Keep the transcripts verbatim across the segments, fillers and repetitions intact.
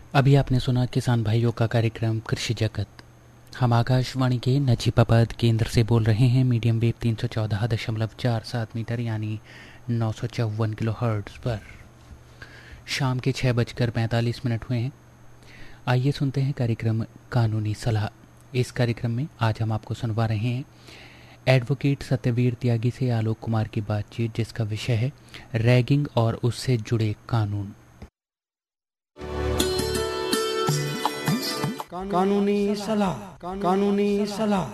अभी आपने सुना किसान भाइयों का कार्यक्रम कृषि जगत। हम आकाशवाणी के नजीबाबाद केंद्र से बोल रहे हैं मीडियम वेव तीन सौ चौदह दशमलव चार सात मीटर यानी नौ सौ चौवन किलो हर्ट्ज पर। शाम के छः बजकर पैंतालीस मिनट हुए हैं। आइए सुनते हैं कार्यक्रम कानूनी सलाह। इस कार्यक्रम में आज हम आपको सुनवा रहे हैं एडवोकेट सत्यवीर त्यागी से आलोक कुमार की बातचीत, जिसका विषय है रैगिंग और उससे जुड़े कानून। कानूनी सलाह कानूनी सलाह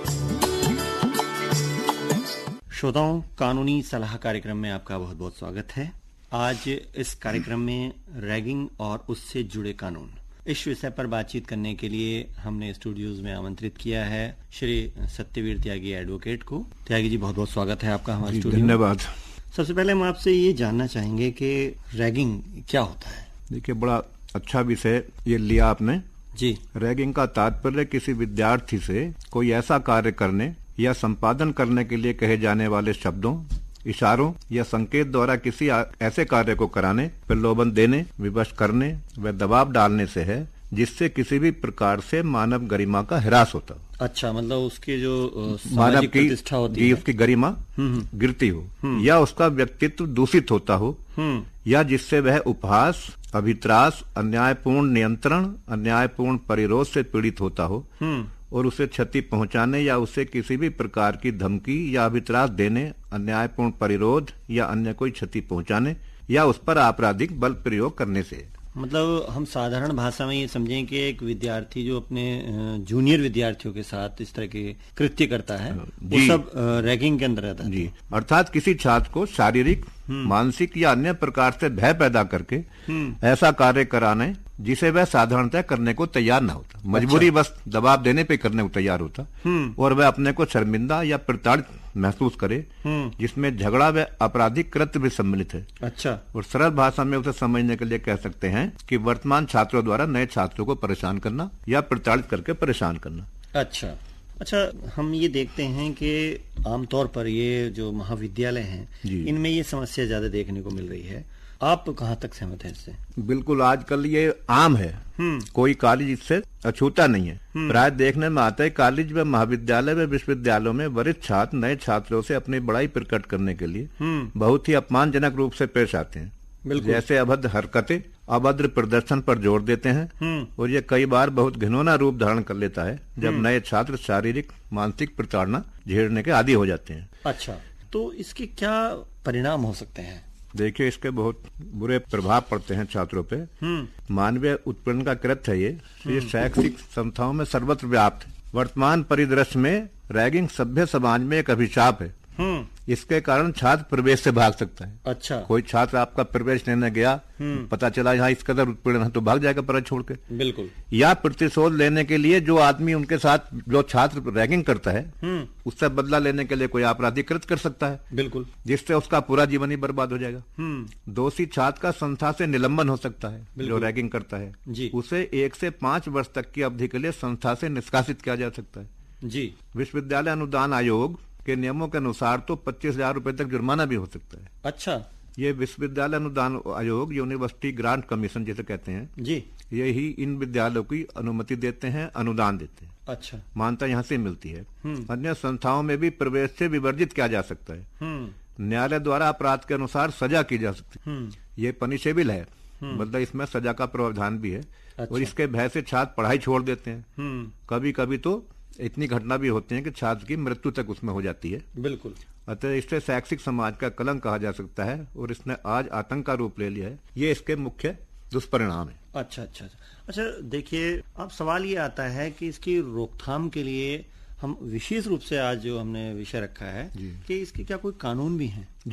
श्रोताओं, कानूनी सलाह कार्यक्रम में आपका बहुत बहुत स्वागत है। आज इस कार्यक्रम में रैगिंग और उससे जुड़े कानून इस विषय पर बातचीत करने के लिए हमने स्टूडियोज में आमंत्रित किया है श्री सत्यवीर त्यागी एडवोकेट को। त्यागी जी, बहुत बहुत स्वागत है आपका हमारे स्टूडियो में। धन्यवाद। सबसे पहले हम आपसे ये जानना चाहेंगे कि रैगिंग क्या होता है। देखिए, बड़ा अच्छा विषय ये लिया आपने जी। रैगिंग का तात्पर्य किसी विद्यार्थी से कोई ऐसा कार्य करने या संपादन करने के लिए कहे जाने वाले शब्दों, इशारों या संकेत द्वारा किसी ऐसे कार्य को कराने, प्रलोभन देने, विवश करने व दबाव डालने से है जिससे किसी भी प्रकार से मानव गरिमा का ह्रास होता हो। अच्छा, मतलब उसकी जो मानव की प्रतिष्ठा होती है, उसकी गरिमा गिरती हो या उसका व्यक्तित्व दूषित होता हो या जिससे वह उपहास, अभित्रास, अन्यायपूर्ण नियंत्रण, अन्यायपूर्ण परिरोध से पीड़ित होता हो और उसे क्षति पहुंचाने या उसे किसी भी प्रकार की धमकी या अभित्रास देने, अन्यायपूर्ण परिरोध या अन्य कोई क्षति पहुंचाने या उस पर आपराधिक बल प्रयोग करने से। मतलब हम साधारण भाषा में ये समझें कि एक विद्यार्थी जो अपने जूनियर विद्यार्थियों के साथ इस तरह के कृत्य करता है वो सब रैगिंग के अंदर रहता है जी। अर्थात किसी छात्र को शारीरिक, मानसिक या अन्य प्रकार से भय पैदा करके ऐसा कार्य कराने जिसे वह साधारणतः करने को तैयार न होता, मजबूरी बस दबाव देने पे करने को तैयार होता और वह अपने को शर्मिंदा या प्रताड़ित महसूस करे, जिसमें झगड़ा व आपराधिक कृत्य भी सम्मिलित है। अच्छा। और सरल भाषा में उसे समझने के लिए कह सकते हैं कि वर्तमान छात्रों द्वारा नए छात्रों को परेशान करना या प्रताड़ित करके परेशान करना। अच्छा अच्छा हम ये देखते हैं कि आमतौर पर ये जो महाविद्यालय हैं इनमें ये समस्या ज्यादा देखने को मिल रही है। आप कहाँ तक सहमत हैं इससे? बिल्कुल, आजकल ये आम है, कोई कॉलेज इससे अछूता नहीं है। प्राय देखने में आता है कॉलेज व महाविद्यालय व विश्वविद्यालयों में वरिष्ठ छात्र नए छात्रों से अपनी बड़ाई प्रकट करने के लिए बहुत ही अपमानजनक रूप से पेश आते हैं। जैसे अभद्र हरकतें, अभद्र प्रदर्शन पर जोर देते हैं और ये कई बार बहुत घिनौना रूप धारण कर लेता है जब नए छात्र शारीरिक, मानसिक प्रताड़ना झेलने के आदी हो जाते हैं। अच्छा, तो इसके क्या परिणाम हो सकते हैं? देखिए, इसके बहुत बुरे प्रभाव पड़ते हैं छात्रों पे। मानवीय उत्पीड़न का कृत्य है ये ये शैक्षिक संस्थाओं में सर्वत्र व्याप्त है। वर्तमान परिदृश्य में रैगिंग सभ्य समाज में एक अभिशाप है। इसके कारण छात्र प्रवेश से भाग सकता है। अच्छा। कोई छात्र आपका प्रवेश लेने गया, पता चला यहाँ इस कदर उत्पीड़न है तो भाग जाएगा पर छोड़ के। बिल्कुल। या प्रतिशोध लेने के लिए जो आदमी उनके साथ जो छात्र रैगिंग करता है उससे बदला लेने के लिए कोई आपराधिक कृत्य कर सकता है। बिल्कुल। जिससे उसका पूरा जीवन ही बर्बाद हो जाएगा। दोषी छात्र का संस्था से निलंबन हो सकता है जो रैगिंग करता है जी। उसे एक से पांच वर्ष तक की अवधि के लिए संस्था से निष्कासित किया जा सकता है जी। विश्वविद्यालय अनुदान आयोग के नियमों के अनुसार तो पच्चीस हजार रूपये तक जुर्माना भी हो सकता है। अच्छा। ये विश्वविद्यालय अनुदान आयोग, यूनिवर्सिटी ग्रांट कमीशन जिसे कहते हैं जी, ये ही इन विद्यालयों की अनुमति देते हैं, अनुदान देते हैं। अच्छा। मान्यता यहाँ से मिलती है। अन्य संस्थाओं में भी प्रवेश से विवर्जित किया जा सकता है। न्यायालय द्वारा अपराध के अनुसार सजा की जा सकती है। ये पनिशेबल है, मतलब इसमें सजा का प्रावधान भी है। अच्छा। और इसके भय से छात्र पढ़ाई छोड़ देते हैं। कभी कभी तो इतनी घटना भी होती है कि छात्र की मृत्यु तक उसमें हो जाती है। बिल्कुल। अतः इससे शैक्षिक समाज का कलंक कहा जा सकता है और इसने आज आतंक का रूप ले लिया है। ये इसके मुख्य दुष्परिणाम है। अच्छा अच्छा अच्छा अच्छा देखिए, अब सवाल ये आता है कि इसकी रोकथाम के लिए हम विशेष रूप से आज जो हमने विषय रखा है कि इसके क्या कोई कानून भी हैं?